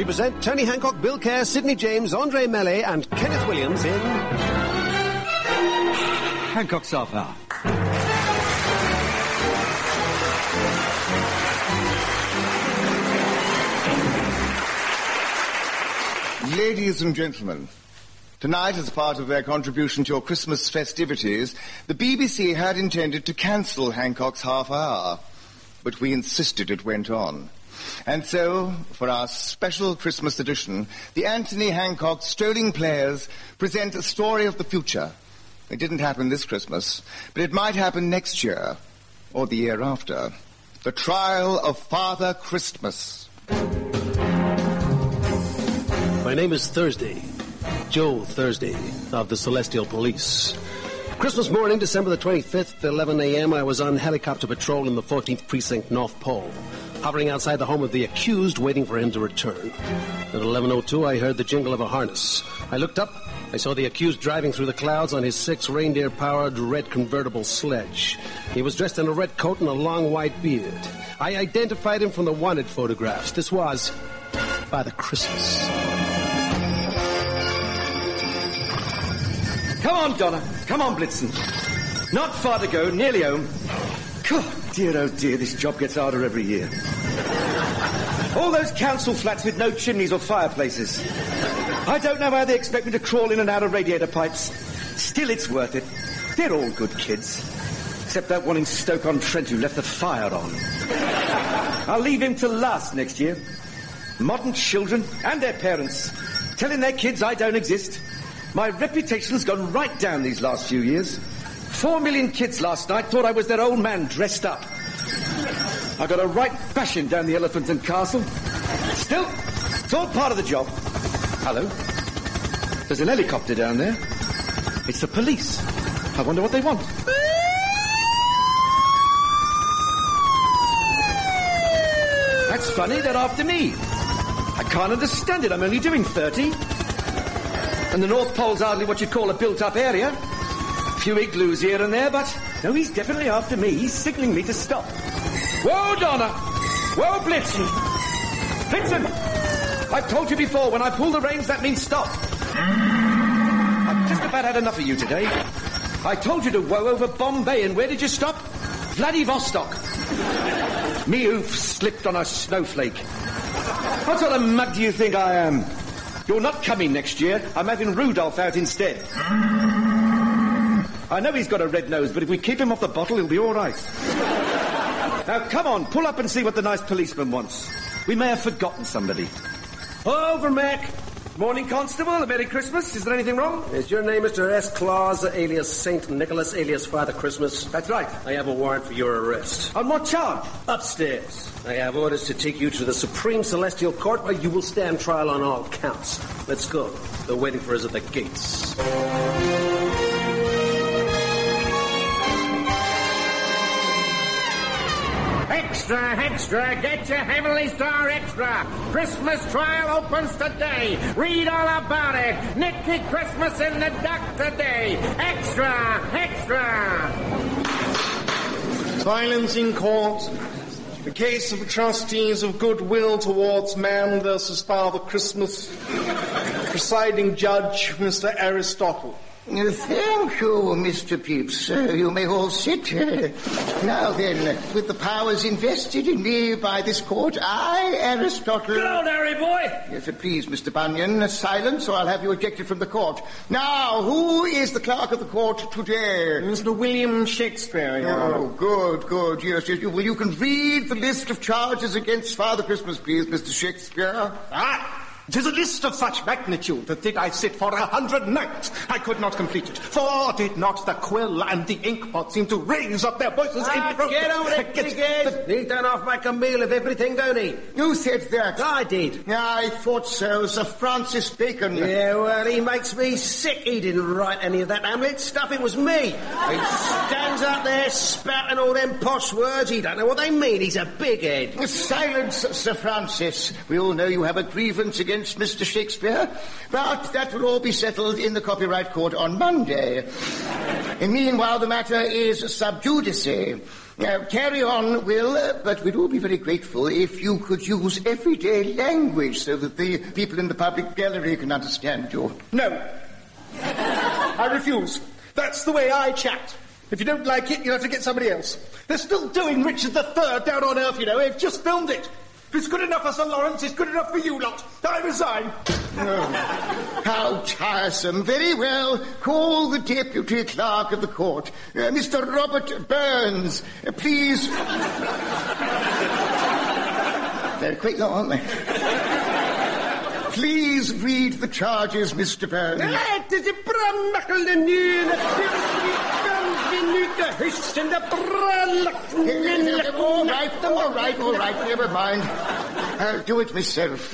present Tony Hancock, Bill Kerr, Sidney James, Andre Mellet, and Kenneth Williams in Hancock's Half Hour. Ladies and gentlemen, tonight, as part of their contribution to your Christmas festivities, the BBC had intended to cancel Hancock's Half Hour, but we insisted it went on. And so, for our special Christmas edition, the Anthony Hancock Strolling Players present a story of the future. It didn't happen this Christmas, but it might happen next year, or the year after. The Trial of Father Christmas. My name is Thursday, Joe Thursday, of the Celestial Police. Christmas morning, December the 25th, 11 a.m., I was on helicopter patrol in the 14th Precinct, North Pole, hovering outside the home of the accused, waiting for him to return. At 11:02, I heard the jingle of a harness. I looked up. I saw the accused driving through the clouds on his 6 reindeer-powered red convertible sledge. He was dressed in a red coat and a long white beard. I identified him from the wanted photographs. This was Father Christmas. Come on, Donna. Come on, Blitzen. Not far to go, nearly home. God, dear, oh dear, this job gets harder every year. All those council flats with no chimneys or fireplaces. I don't know how they expect me to crawl in and out of radiator pipes. Still, it's worth it. They're all good kids. Except that one in Stoke-on-Trent who left the fire on. I'll leave him till last next year. Modern children and their parents telling their kids I don't exist. My reputation's gone right down these last few years. 4 million kids last night thought I was their old man dressed up. I got a right bashing down the Elephant and Castle. Still, it's all part of the job. Hello? There's an helicopter down there. It's the police. I wonder what they want. That's funny, they're after me. I can't understand it, I'm only doing 30. And the North Pole's hardly what you'd call a built-up area. A few igloos here and there, but no, he's definitely after me. He's signalling me to stop. Whoa, Donna! Whoa, Blitzen! Blitzen! I've told you before, when I pull the reins, that means stop. I've just about had enough of you today. I told you to whoa over Bombay, and where did you stop? Vladivostok. Me oof slipped on a snowflake. What sort of mug do you think I am? You're not coming next year. I'm having Rudolph out instead. I know he's got a red nose, but if we keep him off the bottle, he'll be all right. Now, come on, pull up and see what the nice policeman wants. We may have forgotten somebody. Over, Mac. Morning, Constable. A Merry Christmas. Is there anything wrong? Is your name Mr. S. Claus, alias St. Nicholas, alias Father Christmas? That's right. I have a warrant for your arrest. On what charge? Upstairs. I have orders to take you to the Supreme Celestial Court where you will stand trial on all counts. Let's go. They're waiting for us at the gates. Extra, extra, get your Heavenly Star Extra. Christmas trial opens today. Read all about it. Nicky Christmas in the dock today. Extra, extra. Silence in court. The case of the trustees of goodwill towards man versus Father Christmas. Presiding judge, Mr. Aristotle. Thank you, Mr. Pepys. You may all sit. Now then, with the powers invested in me by this court, I, Aristotle... Good old Harry boy! Yes, please, Mr. Bunyan, silence or I'll have you ejected from the court. Now, who is the clerk of the court today? Mr. William Shakespeare, Your Honor. Oh, good, yes. Well, you can read the list of charges against Father Christmas, please, Mr. Shakespeare. Ah! 'Tis a list of such magnitude that did I sit for 100 nights, I could not complete it. For did not the quill and the inkpot seem to raise up their voices in protest? Get over it, Brigade! He don't half make a meal of everything, don't he? You said that. I did. I thought so, Sir Francis Bacon. Yeah, well, he makes me sick. He didn't write any of that Hamlet stuff. It was me. He stands up there spouting all them posh words. He don't know what they mean. He's a big head. Silence, Sir Francis. We all know you have a grievance against Mr. Shakespeare, but that will all be settled in the Copyright Court on Monday. And meanwhile, the matter is sub judice. Carry on, Will, but we'd all be very grateful if you could use everyday language so that the people in the public gallery can understand you. No. I refuse. That's the way I chat. If you don't like it, you'll have to get somebody else. They're still doing Richard III down on Earth, you know. They've just filmed it. If it's good enough for Sir Lawrence, it's good enough for you lot. I resign. Oh, how tiresome. Very well. Call the deputy clerk of the court. Mr. Robert Burns. Please. They're quite long, aren't they? Please read the charges, Mr. Burns. All right, never mind. I'll do it myself.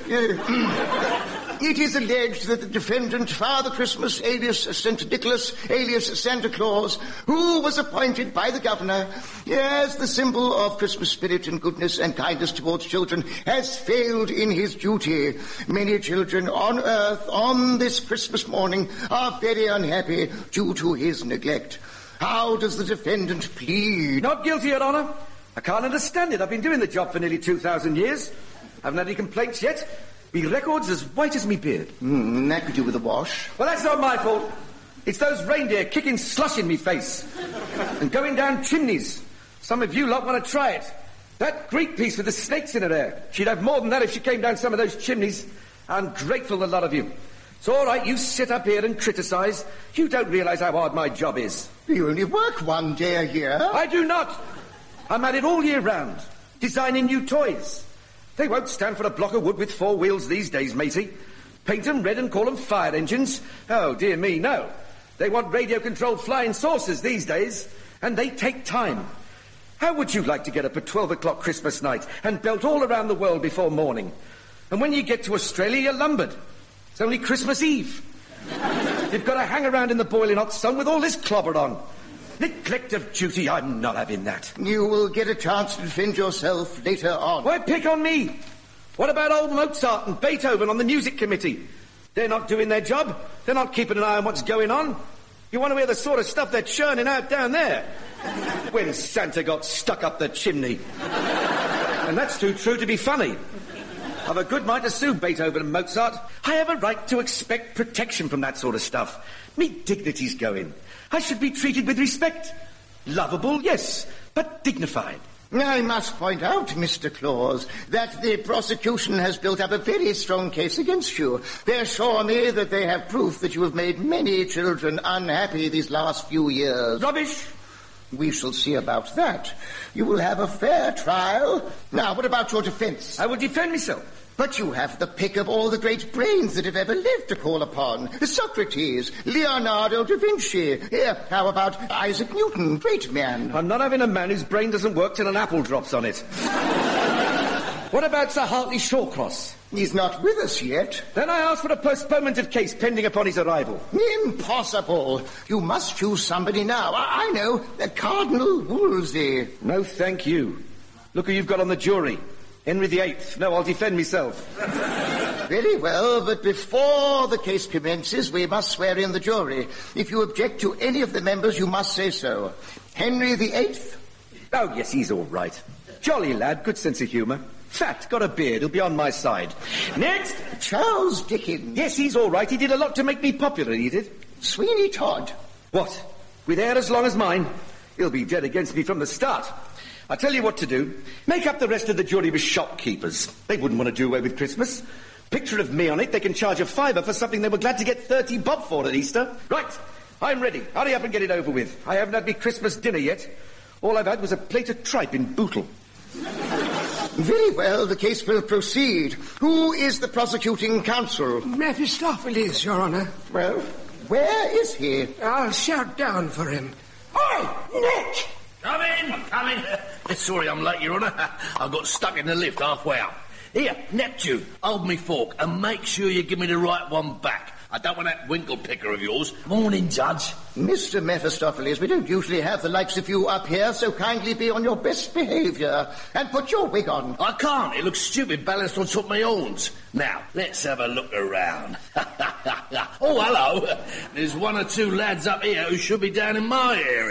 It is alleged that the defendant, Father Christmas, alias St. Nicholas, alias Santa Claus, who was appointed by the governor as the symbol of Christmas spirit and goodness and kindness towards children, has failed in his duty. Many children on Earth on this Christmas morning are very unhappy due to his neglect. How does the defendant plead? Not guilty, Your Honour. I can't understand it. I've been doing the job for nearly 2,000 years. Haven't had any complaints yet. Me record's as white as me beard. That could do with a wash. Well, that's not my fault. It's those reindeer kicking slush in me face and going down chimneys. Some of you lot want to try it. That Greek piece with the snakes in her hair. She'd have more than that if she came down some of those chimneys. Ungrateful, the lot of you. It's all right, you sit up here and criticise. You don't realise how hard my job is. You only work one day a year. I do not. I'm at it all year round, designing new toys. They won't stand for a block of wood with 4 wheels these days, matey. Paint them red and call them fire engines. Oh, dear me, no. They want radio-controlled flying saucers these days, and they take time. How would you like to get up at 12 o'clock Christmas night and belt all around the world before morning? And when you get to Australia, you're lumbered. It's only Christmas Eve. You've got to hang around in the boiling hot sun with all this clobber on. Neglect of duty, I'm not having that. You will get a chance to defend yourself later on. Why pick on me? What about old Mozart and Beethoven on the music committee? They're not doing their job. They're not keeping an eye on what's going on. You want to hear the sort of stuff they're churning out down there? When Santa got stuck up the chimney. And that's too true to be funny. I've a good mind to sue Beethoven and Mozart. I have a right to expect protection from that sort of stuff. Me dignity's going. I should be treated with respect. Lovable, yes, but dignified. I must point out, Mr. Claus, that the prosecution has built up a very strong case against you. They assure me that they have proof that you have made many children unhappy these last few years. Rubbish! We shall see about that. You will have a fair trial. Now, what about your defence? I will defend myself. But you have the pick of all the great brains that have ever lived to call upon. Socrates, Leonardo da Vinci. Here, how about Isaac Newton, great man? I'm not having a man whose brain doesn't work till an apple drops on it. What about Sir Hartley Shawcross? He's not with us yet. Then I ask for a postponement of case pending upon his arrival. Impossible. You must choose somebody now. I know, Cardinal Wolsey. No, thank you. Look who you've got on the jury. Henry VIII. No, I'll defend myself. Very well, but before the case commences, we must swear in the jury. If you object to any of the members, you must say so. Henry VIII? Oh, yes, he's all right. Jolly lad, good sense of humour. Fat, got a beard, he'll be on my side. Next! Charles Dickens. Yes, he's all right. He did a lot to make me popular, he did. Sweeney Todd. What? With hair as long as mine? He'll be dead against me from the start. I'll tell you what to do. Make up the rest of the jury with shopkeepers. They wouldn't want to do away with Christmas. Picture of me on it, they can charge a £5 for something they were glad to get 30 bob for at Easter. Right, I'm ready. Hurry up and get it over with. I haven't had me Christmas dinner yet. All I've had was a plate of tripe in Bootle. Very well, the case will proceed. Who is the prosecuting counsel? Mephistopheles, Your Honour. Well, where is he? I'll shout down for him. Oi, Nick! Come in. Sorry I'm late, Your Honour. I got stuck in the lift halfway up. Here, Neptune, hold me fork and make sure you give me the right one back. I don't want that winkle picker of yours. Morning, Judge. Mr. Mephistopheles, we don't usually have the likes of you up here, so kindly be on your best behaviour and put your wig on. I can't. It looks stupid balanced on top of my horns. Now, let's have a look around. Oh, hello. There's one or two lads up here who should be down in my area.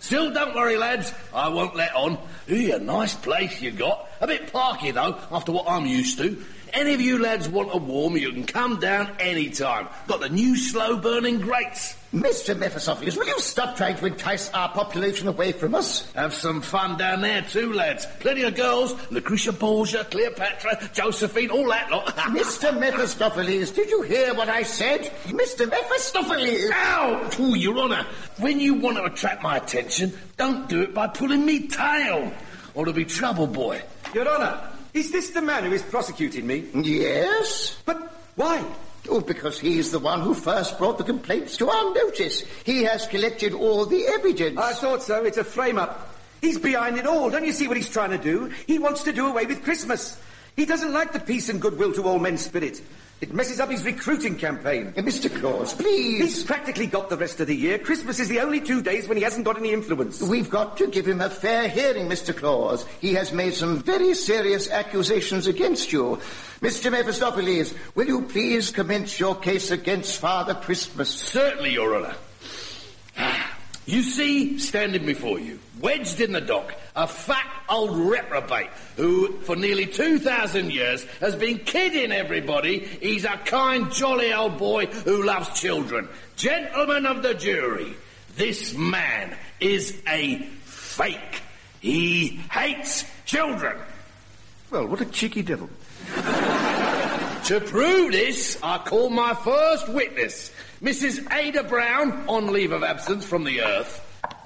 Still, don't worry, lads. I won't let on. A nice place you got. A bit parky, though, after what I'm used to. Any of you lads want a warm, you can come down any time. Got the new slow-burning grates. Mr. Mephistopheles, will you stop trying to entice our population away from us? Have some fun down there too, lads. Plenty of girls. Lucretia Borgia, Cleopatra, Josephine, all that lot. Mr. Mephistopheles, did you hear what I said? Mr. Mephistopheles! Ow! Oh, Your Honour, when you want to attract my attention, don't do it by pulling me tail, or there'll be trouble, boy. Your Honour, is this the man who is prosecuting me? Yes. But why? Oh, because he's the one who first brought the complaints to our notice. He has collected all the evidence. I thought so. It's a frame-up. He's behind it all. Don't you see what he's trying to do? He wants to do away with Christmas. He doesn't like the peace and goodwill to all men spirit. It messes up his recruiting campaign. Mr. Claus, please. He's practically got the rest of the year. Christmas is the only 2 days when he hasn't got any influence. We've got to give him a fair hearing, Mr. Claus. He has made some very serious accusations against you. Mr. Mephistopheles, will you please commence your case against Father Christmas? Certainly, Your Honour. You see, standing before you, wedged in the dock, a fat old reprobate who, for nearly 2,000 years, has been kidding everybody he's a kind, jolly old boy who loves children. Gentlemen of the jury, this man is a fake. He hates children. Well, what a cheeky devil. To prove this, I call my first witness, Mrs. Ada Brown, on leave of absence from the earth.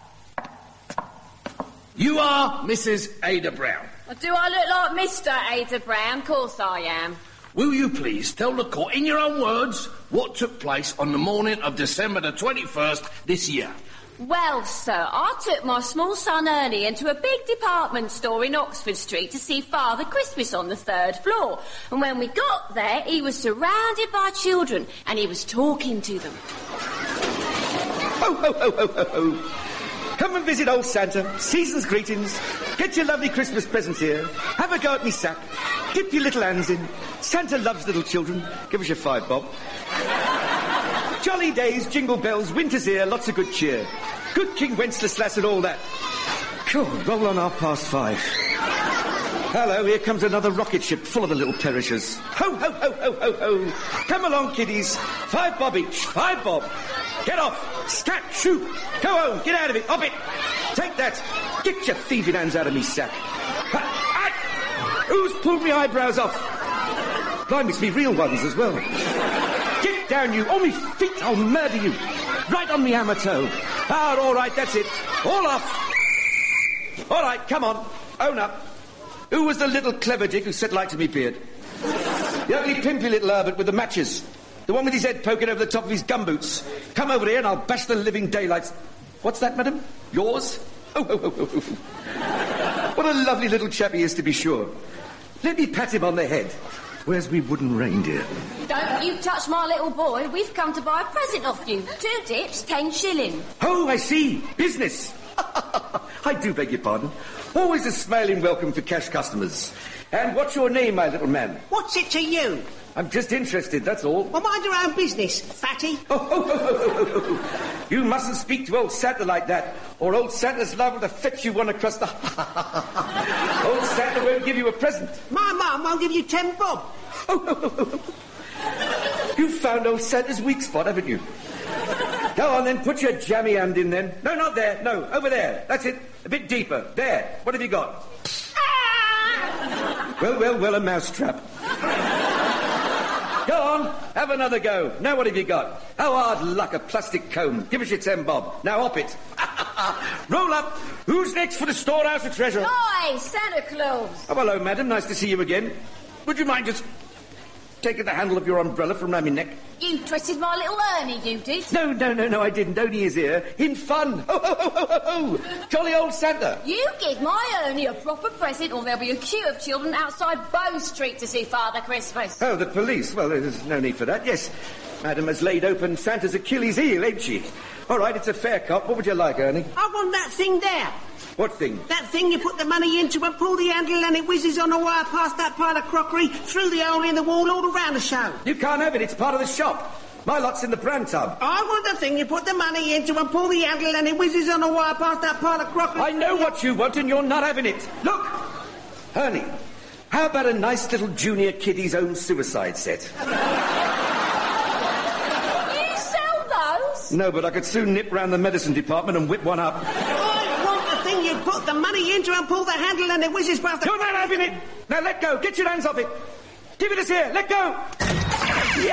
You are Mrs. Ada Brown. Do I look like Mr. Ada Brown? Of course I am. Will you please tell the court, in your own words, what took place on the morning of December the 21st this year? Well, sir, I took my small son Ernie into a big department store in Oxford Street to see Father Christmas on the 3rd floor. And when we got there, he was surrounded by children and he was talking to them. Ho, ho, ho, ho, ho, ho. Come and visit old Santa. Season's greetings. Get your lovely Christmas presents here. Have a go at me sack. Dip your little hands in. Santa loves little children. Give us your 5 bob. Jolly days, jingle bells, winter's here, lots of good cheer. Good King Wenceslas and all that. Cool, roll on 5:30. Hello, here comes another rocket ship full of the little perishers. Ho, ho, ho, ho, ho, ho. Come along, kiddies. 5 bob each, 5 bob. Get off. Scat, shoot. Go home, get out of it, hop it. Take that. Get your thieving hands out of me sack. Who's pulled me eyebrows off? Blimey, it's me real ones as well. Get down, you. On me feet, I'll murder you. Right on me hammer toe. All right, that's it. All off. All right, come on. Own up. Who was the little clever dick who set light to me beard? The ugly pimpy little Herbert with the matches. The one with his head poking over the top of his gumboots. Come over here and I'll bash the living daylights. What's that, madam? Yours? Oh, oh, oh, oh, oh. What a lovely little chap he is, to be sure. Let me pat him on the head. Where's me wooden reindeer? Don't you touch my little boy. We've come to buy a present off you. 2 dips, 10 shilling. Oh, I see. Business. I do beg your pardon. Always a smiling welcome for cash customers. And what's your name, my little man? What's it to you? I'm just interested, that's all. Well, mind your own business, fatty. Oh. You mustn't speak to old Santa like that, or old Santa's liable to fetch you one across the... Old Santa won't give you a present. My mum won't give you 10 bob. You've found old Santa's weak spot, haven't you? Go on then, put your jammy hand in then. No, not there, no, over there. That's it, a bit deeper. There, what have you got? Well, a mousetrap. Go on, have another go. Now what have you got? How hard luck, a plastic comb. Give us your 10 bob. Now hop it. Roll up. Who's next for the storehouse of treasure? Hi, Santa Claus. Oh, hello, madam. Nice to see you again. Would you mind just taking the handle of your umbrella from round my neck? You twisted my little Ernie, you did. No, I didn't. Only his ear. In fun. Ho. Jolly old Santa. You give my Ernie a proper present or there'll be a queue of children outside Bow Street to see Father Christmas. Oh, the police. Well, there's no need for that. Yes, madam has laid open Santa's Achilles heel, ain't she? All right, it's a fair cop. What would you like, Ernie? I want that thing there. What thing? That thing you put the money into and pull the handle and it whizzes on a wire past that pile of crockery, through the hole in the wall, all around the show. You can't have it. It's part of the shop. My lot's in the pram tub. I want the thing you put the money into and pull the handle and it whizzes on a wire past that pile of crockery. I know what you want and you're not having it. Look, Ernie, how about a nice little junior kiddie's own suicide set? You sell those? No, but I could soon nip round the medicine department and whip one up. I want the thing you put the money into and pull the handle and it whizzes past the... You're not having it! Now let go, get your hands off it. Give it us here, let go! Yeah!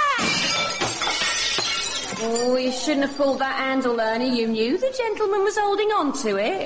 Oh, you shouldn't have pulled that handle, Ernie. You knew the gentleman was holding on to it.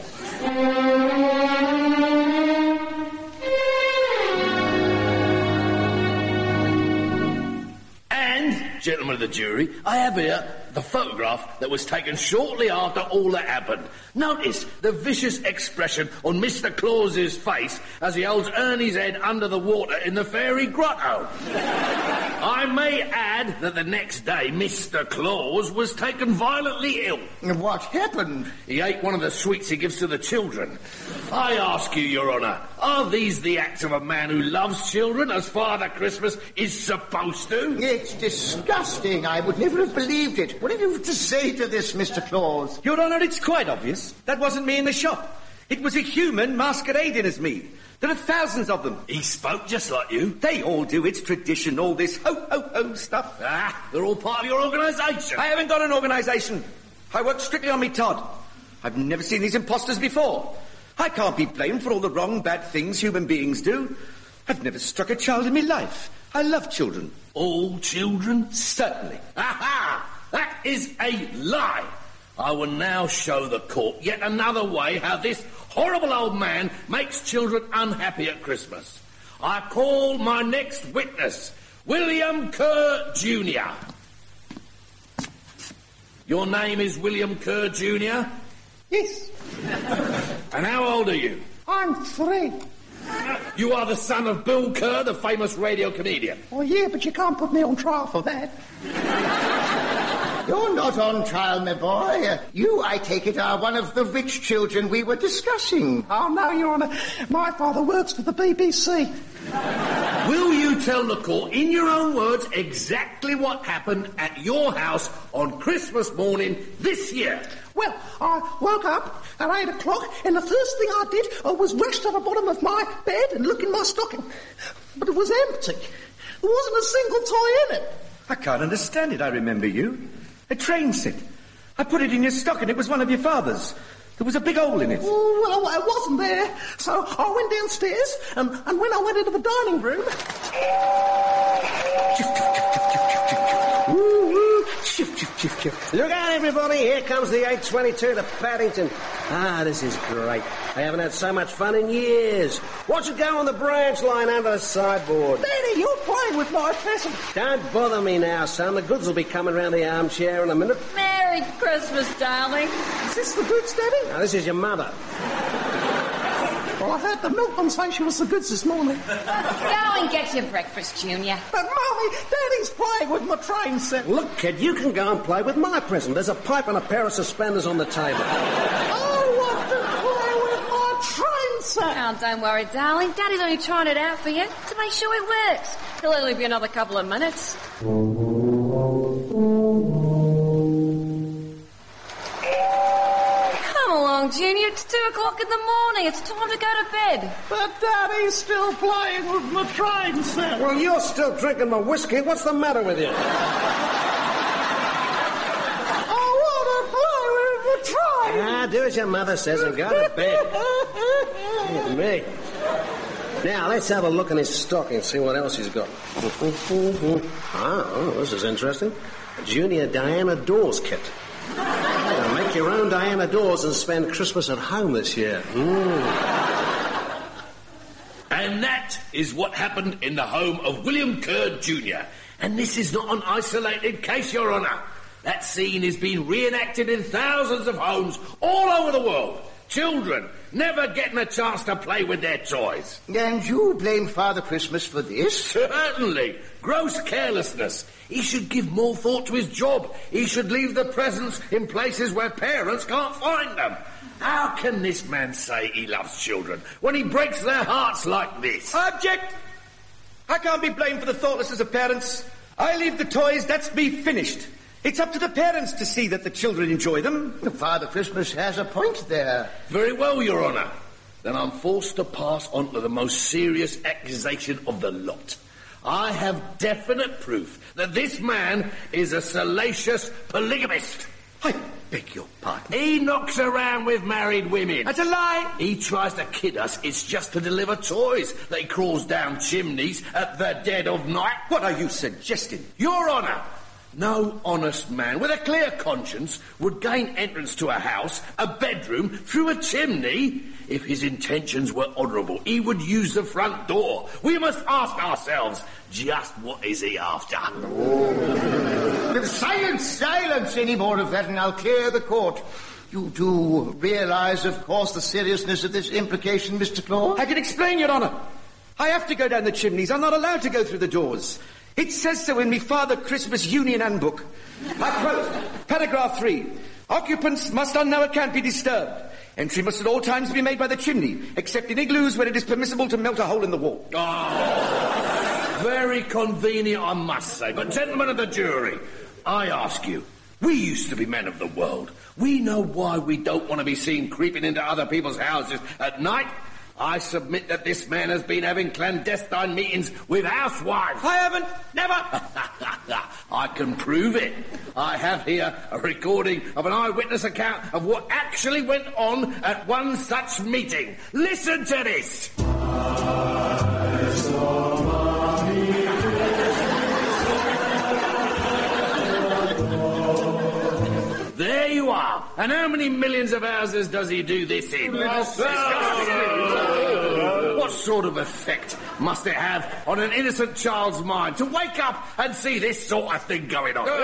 And, gentlemen of the jury, I have here the photograph that was taken shortly after all that happened. Notice the vicious expression on Mr. Claus's face as he holds Ernie's head under the water in the fairy grotto. I may add that the next day Mr. Claus was taken violently ill. What happened? He ate one of the sweets he gives to the children. I ask you, Your Honour, are these the acts of a man who loves children as Father Christmas is supposed to? It's disgusting. I would never have believed it. What have you to say to this, Mr. Claus? Your Honour, it's quite obvious. That wasn't me in the shop. It was a human masquerading as me. There are thousands of them. He spoke just like you. They all do. It's tradition, all this ho-ho-ho stuff. Ah, they're all part of your organisation. I haven't got an organisation. I work strictly on me Todd. I've never seen these imposters before. I can't be blamed for all the wrong, bad things human beings do. I've never struck a child in my life. I love children. All children? Certainly. Aha! That is a lie. I will now show the court yet another way how this horrible old man makes children unhappy at Christmas. I call my next witness, William Kerr Jr. Your name is William Kerr Jr.? Yes. And how old are you? I'm 3. You are the son of Bill Kerr, the famous radio comedian. Oh, yeah, but you can't put me on trial for that. You're not on trial, my boy. You, I take it, are one of the rich children we were discussing. Oh, no, Your Honour. My father works for the BBC. Will you tell the court, in your own words, exactly what happened at your house on Christmas morning this year? Well, I woke up at 8 o'clock, and the first thing I did was rush to the bottom of my bed and look in my stocking. But it was empty. There wasn't a single toy in it. I can't understand it. I remember you. A train set. I put it in your stocking. It was one of your father's. There was a big hole in it. Oh, well, it wasn't there. So I went downstairs, and when I went into the dining room... Look out, everybody. Here comes the 822 to Paddington. Ah, this is great. I haven't had so much fun in years. Watch it go on the branch line under the sideboard. Daddy, you're playing with my present. Don't bother me now, son. The goods will be coming round the armchair in a minute. Merry Christmas, darling. Is this the goods, Daddy? Now, this is your mother. Well, I heard the milkman say she was the goods this morning. Go and get your breakfast, Junior. But, Mommy, Daddy's playing with my train set. Look, kid, you can go and play with my present. There's a pipe and a pair of suspenders on the table. I want to play with my train set. Oh, don't worry, darling. Daddy's only trying it out for you to make sure it works. He'll only be another couple of minutes. Come along, Junior. It's 2 o'clock in the morning. It's time to go to bed. But Daddy's still playing with my train set. Well, you're still drinking my whiskey. What's the matter with you? I want to play with the train. Ah, do as your mother says and go to bed. Dear me. Now, let's have a look in his stocking and see what else he's got. Oh, this is interesting. Junior Diana Dawes kit. Now make your own Diana Dawes and spend Christmas at home this year. And that is what happened in the home of William Kerr Jr. And this is not an isolated case, Your Honour. That scene is being reenacted in thousands of homes all over the world. Children never getting a chance to play with their toys. And you blame Father Christmas for this? Certainly. Gross carelessness. He should give more thought to his job. He should leave the presents in places where parents can't find them. How can this man say he loves children when he breaks their hearts like this? I object. I can't be blamed for the thoughtlessness of parents. I leave the toys, that's me finished. It's up to the parents to see that the children enjoy them. Father Christmas has a point there. Very well, Your Honour. Then I'm forced to pass on to the most serious accusation of the lot. I have definite proof that this man is a salacious polygamist. I beg your pardon. He knocks around with married women. That's a lie. He tries to kid us it's just to deliver toys that he crawls down chimneys at the dead of night. What are you suggesting? Your Honour, no honest man with a clear conscience would gain entrance to a house, a bedroom, through a chimney if his intentions were honourable. He would use the front door. We must ask ourselves, just what is he after? Silence any more of that and I'll clear the court. You do realise, of course, the seriousness of this implication, Mr. Claus? I can explain, Your Honour. I have to go down the chimneys. I'm not allowed to go through the doors. It says so in me Father Christmas Union Handbook. I quote, paragraph 3. Occupants must on no account be disturbed. Entry must at all times be made by the chimney, except in igloos where it is permissible to melt a hole in the wall. Oh, very convenient, I must say. But gentlemen of the jury, I ask you, we used to be men of the world. We know why we don't want to be seen creeping into other people's houses at night. I submit that this man has been having clandestine meetings with housewives. I haven't. Never. I can prove it. I have here a recording of an eyewitness account of what actually went on at one such meeting. Listen to this. There you are. And how many millions of houses does he do this in? What sort of effect must it have on an innocent child's mind to wake up and see this sort of thing going on?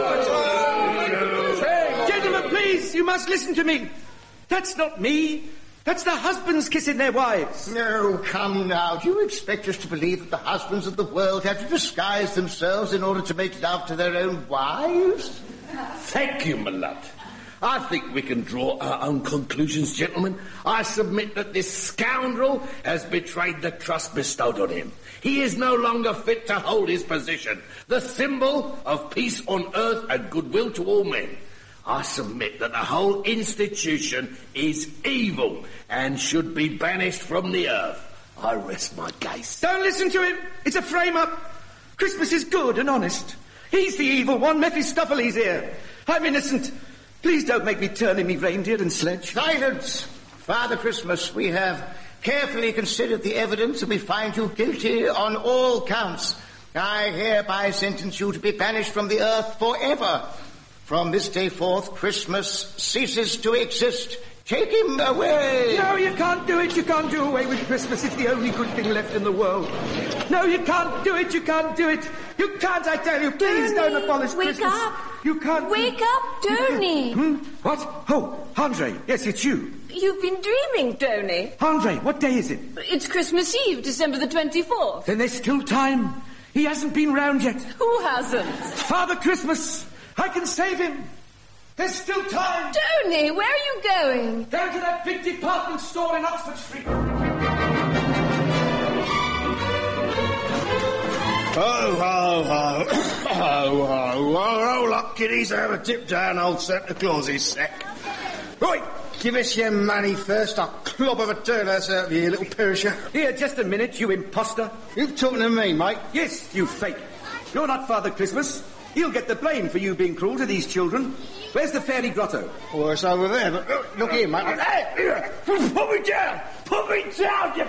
Gentlemen, please, you must listen to me. That's not me. That's the husbands kissing their wives. No, come now. Do you expect us to believe that the husbands of the world have to disguise themselves in order to make love to their own wives? Thank you, my lord. I think we can draw our own conclusions, gentlemen. I submit that this scoundrel has betrayed the trust bestowed on him. He is no longer fit to hold his position, the symbol of peace on earth and goodwill to all men. I submit that the whole institution is evil and should be banished from the earth. I rest my case. Don't listen to him. It's a frame-up. Christmas is good and honest. He's the evil one. Mephistopheles here. I'm innocent. Please don't make me turn in me reindeer and sledge. Silence! Father Christmas, we have carefully considered the evidence and we find you guilty on all counts. I hereby sentence you to be banished from the earth forever. From this day forth, Christmas ceases to exist. Take him away! No, you can't do it. You can't do away with Christmas. It's the only good thing left in the world. No, you can't do it. You can't do it. You can't, I tell you. Please don't abolish Christmas. Wake up. You can't. Wake up, Tony. What? Oh, Andre. Yes, it's you. You've been dreaming, Tony. Andre, what day is it? It's Christmas Eve, December the 24th. Then there's still time. He hasn't been round yet. Who hasn't? Father Christmas. I can save him. There's still time. Tony, where are you going? Down to that big department store in Oxford Street. Roll up, kiddies, have a tip down old Santa Claus's sack. Right, give us your money first. I'll clobber of a turnhouse out of you, little perisher. Here, just a minute, you imposter. You talking to me, mate? Yes, you fake. You're not Father Christmas. He'll get the blame for you being cruel to these children. Where's the fairy grotto? Oh, it's over there, but look here, mate. Hey, put me down! Put me down, you...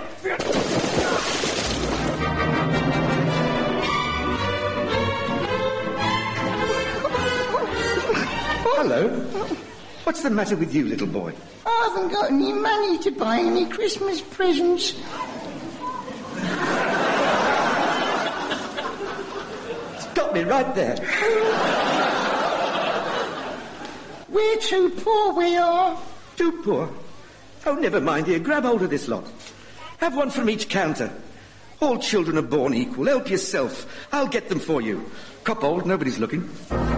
Hello. What's the matter with you, little boy? I haven't got any money to buy any Christmas presents. Stop me right there. We're too poor, we are. Too poor? Oh, never mind, dear. Grab hold of this lot. Have one from each counter. All children are born equal. Help yourself. I'll get them for you. Cop old, nobody's looking.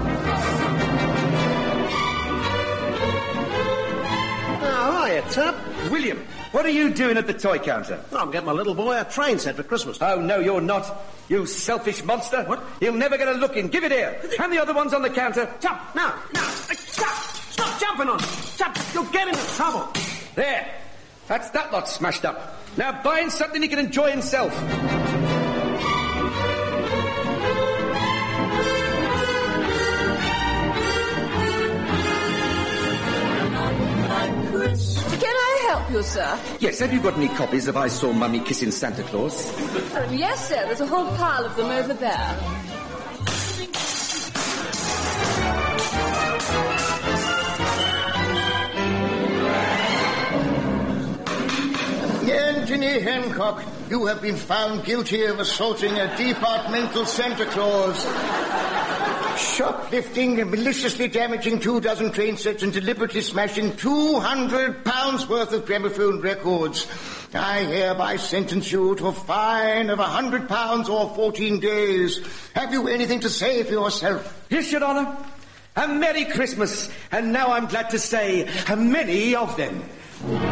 Oh, hiya, Tub. William, what are you doing at the toy counter? I'm getting my little boy a train set for Christmas. Oh, no, you're not. You selfish monster. What? He'll never get a look in. Give it here. And the other ones on the counter. Jump! No! Stop jumping on it! Jump! You'll get into trouble! There. That's that lot smashed up. Now buy him something he can enjoy himself. Can I help you, sir? Yes, have you got any copies of I Saw Mummy Kissing Santa Claus? Yes, sir. There's a whole pile of them over there. Anthony Hancock, you have been found guilty of assaulting a departmental Santa Claus, shoplifting and maliciously damaging 24 train sets and deliberately smashing £200 worth of gramophone records. I hereby sentence you to a fine of £100 or 14 days. Have you anything to say for yourself? Yes, Your Honour. A Merry Christmas, and now I'm glad to say, a many of them.